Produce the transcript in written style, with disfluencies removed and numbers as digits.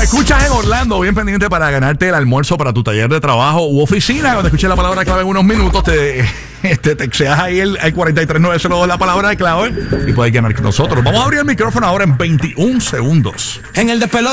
escuchas en Orlando, bien pendiente para ganarte el almuerzo para tu taller de trabajo u oficina. Cuando escuches la palabra clave en unos minutos, te texeas ahí el 43902 la palabra de clave y puedes ganar con nosotros. Vamos a abrir el micrófono ahora en 21 segundos. En el despelote.